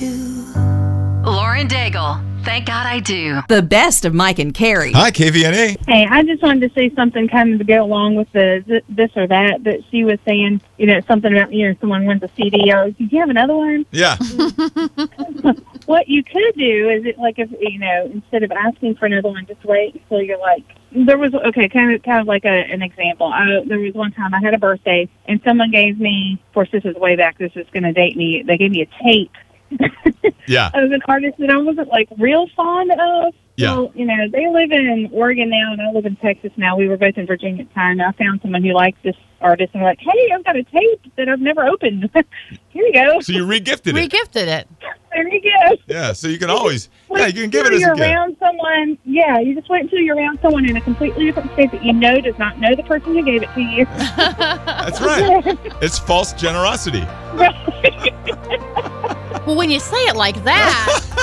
Lauren Daigle. Thank God I do. The best of Mike and Carrie. Hi, KVNA. Hey, I just wanted to say something kind of to go along with the this or that she was saying, something about, someone wins a CD. Oh, do you have another one? Yeah. What you could do is, if instead of asking for another one, just wait until you're like, there was, kind of like an example. There was one time I had a birthday, and someone gave me, of course, this is way back, this is going to date me, they gave me a tape. Yeah. Of an artist that I wasn't real fond of. Yeah. Well, they live in Oregon now, and I live in Texas now. We were both in Virginia at the time. And I found someone who liked this artist, and I'm like, hey, I've got a tape that I've never opened. Here you go. So you regifted it. Regifted it. There you go. Yeah. So you can always, you can give it as you're a gift. around someone. Yeah, you just wait until you're around someone in a completely different state that does not know the person who gave it to you. That's right. It's false generosity. Well, when you say it like that.